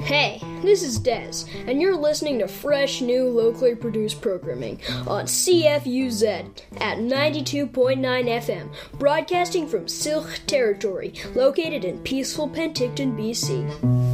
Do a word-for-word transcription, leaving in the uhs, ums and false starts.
Hey, this is Des, and you're listening to fresh, new, locally produced programming on C F U Z at ninety-two point nine F M, broadcasting from Syilx territory, located in peaceful Penticton, B C.